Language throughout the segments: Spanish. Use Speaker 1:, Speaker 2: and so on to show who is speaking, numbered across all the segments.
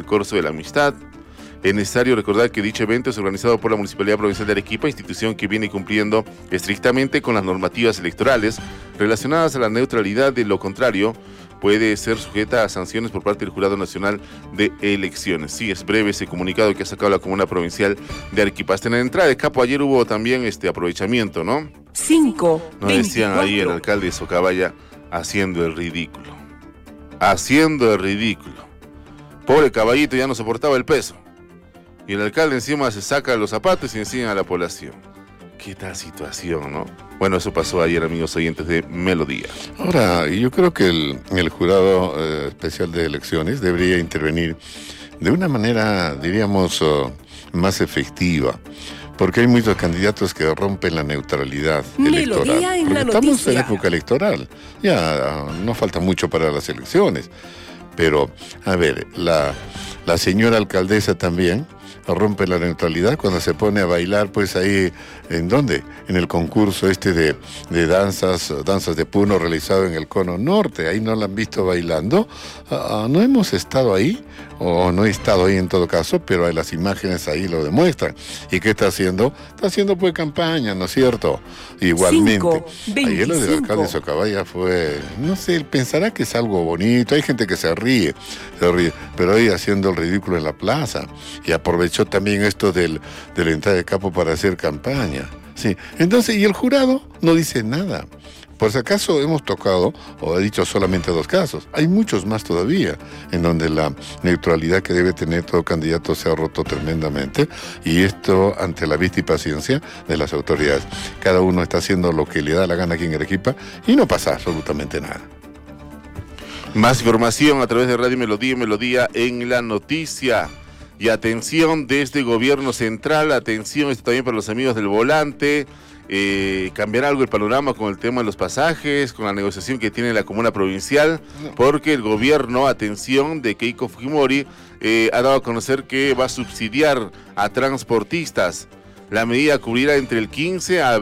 Speaker 1: Corso de la Amistad. Es necesario recordar que dicho evento es organizado por la Municipalidad Provincial de Arequipa, institución que viene cumpliendo estrictamente con las normativas electorales relacionadas a la neutralidad. De lo contrario, puede ser sujeta a sanciones por parte del Jurado Nacional de Elecciones. Sí, es breve ese comunicado que ha sacado la Comuna Provincial de Arequipa. Hasta en la entrada de Capo ayer hubo también aprovechamiento, ¿no?
Speaker 2: 5.
Speaker 1: Nos decían ahí el alcalde de Socabaya haciendo el ridículo. Haciendo el ridículo. Pobre caballito, ya no soportaba el peso. Y el alcalde encima se saca los zapatos y enseña a la población. ¿Qué tal situación, no? Bueno, eso pasó ayer, amigos oyentes de Melodía.
Speaker 3: Ahora, yo creo que el Jurado Especial de Elecciones debería intervenir de una manera, diríamos, más efectiva. Porque hay muchos candidatos que rompen la neutralidad electoral. Porque estamos en época electoral. Ya no falta mucho para las elecciones. Pero, a ver, la señora alcaldesa también rompe la neutralidad cuando se pone a bailar, pues ahí, ¿en dónde? En el concurso de danzas de Puno realizado en el Cono Norte. Ahí no la han visto bailando. No hemos estado ahí, o no he estado ahí en todo caso, pero las imágenes ahí lo demuestran. ¿Y qué está haciendo? Está haciendo pues campaña, ¿no es cierto? Igualmente. Ayer lo del alcalde de Socabaya fue, no sé, él pensará que es algo bonito. Hay gente que se ríe, pero ahí haciendo el ridículo en la plaza. Y aprovechó también esto de la entrada de Capo para hacer campaña. Sí. Entonces, y el jurado no dice nada. Por si acaso hemos tocado, o he dicho solamente 2 casos. Hay muchos más todavía, en donde la neutralidad que debe tener todo candidato se ha roto tremendamente, y esto ante la vista y paciencia de las autoridades. Cada uno está haciendo lo que le da la gana aquí en Arequipa, y no pasa absolutamente nada.
Speaker 1: Más información a través de Radio Melodía y Melodía en la Noticia. Y atención desde Gobierno Central, atención, esto también para los amigos del volante. Cambiará algo el panorama con el tema de los pasajes, con la negociación que tiene la Comuna Provincial, porque el gobierno, atención, de Keiko Fujimori, ha dado a conocer que va a subsidiar a transportistas. La medida cubrirá entre el 15 a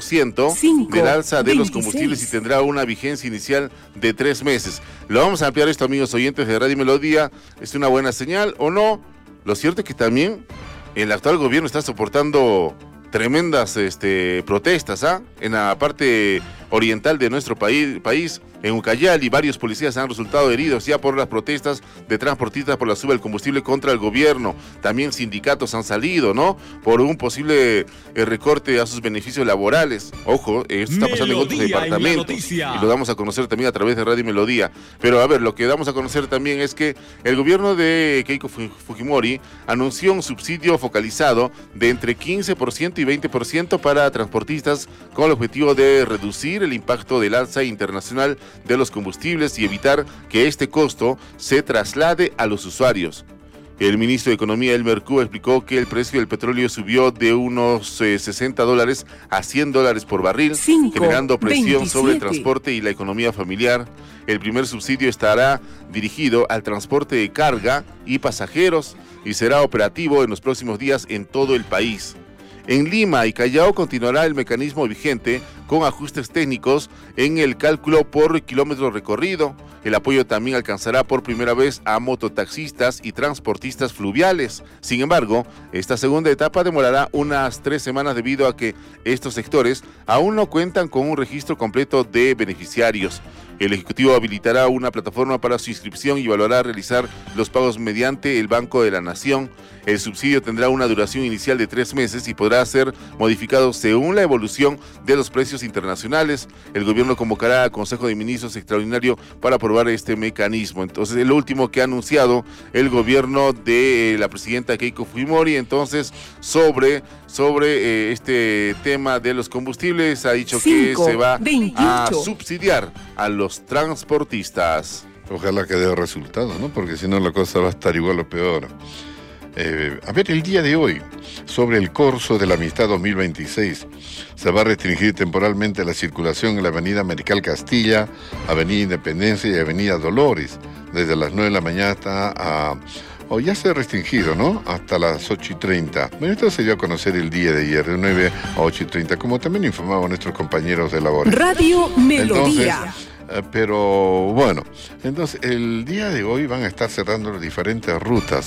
Speaker 1: 20% del alza de los combustibles y tendrá una vigencia inicial de 3 meses. Lo vamos a ampliar esto, amigos oyentes de Radio Melodía. ¿Es una buena señal o no? Lo cierto es que también el actual gobierno está soportando tremendas protestas, en la parte oriental de nuestro país, en Ucayali, varios policías han resultado heridos ya por las protestas de transportistas por la suba del combustible contra el gobierno. También sindicatos han salido, ¿no?, por un posible recorte a sus beneficios laborales. Ojo, esto está pasando en otros departamentos y lo damos a conocer también a través de Radio Melodía. Pero a ver, lo que damos a conocer también es que el gobierno de Keiko Fujimori anunció un subsidio focalizado de entre 15% y 20% para transportistas con el objetivo de reducir el impacto del alza internacional de los combustibles y evitar que este costo se traslade a los usuarios. El ministro de Economía, Elmer Cuba, explicó que el precio del petróleo subió de unos $60 a $100 por barril, generando presión sobre el transporte y la economía familiar. El primer subsidio estará dirigido al transporte de carga y pasajeros y será operativo en los próximos días en todo el país. En Lima y Callao continuará el mecanismo vigente con ajustes técnicos en el cálculo por kilómetro recorrido. El apoyo también alcanzará por primera vez a mototaxistas y transportistas fluviales. Sin embargo, esta segunda etapa demorará unas 3 semanas debido a que estos sectores aún no cuentan con un registro completo de beneficiarios. El Ejecutivo habilitará una plataforma para su inscripción y evaluará realizar los pagos mediante el Banco de la Nación. El subsidio tendrá una duración inicial de 3 meses y podrá ser modificado según la evolución de los precios internacionales. El gobierno convocará a Consejo de Ministros extraordinario para aprobar este mecanismo. Entonces, el último que ha anunciado el gobierno de la presidenta Keiko Fujimori, entonces, sobre este tema de los combustibles, ha dicho que se va a subsidiar a los transportistas.
Speaker 3: Ojalá que dé resultado, ¿no? Porque si no la cosa va a estar igual o peor. A ver, el día de hoy, sobre el Corso de la Amistad 2026, se va a restringir temporalmente la circulación en la avenida Merical Castilla, avenida Independencia y avenida Dolores, desde las 9 de la mañana ya se ha restringido, ¿no?, hasta las 8:30. Bueno, esto se dio a conocer el día de ayer, de 9 a 8:30, como también informaban nuestros compañeros de labor.
Speaker 2: Radio Melodía.
Speaker 3: Pero bueno, entonces el día de hoy van a estar cerrando diferentes rutas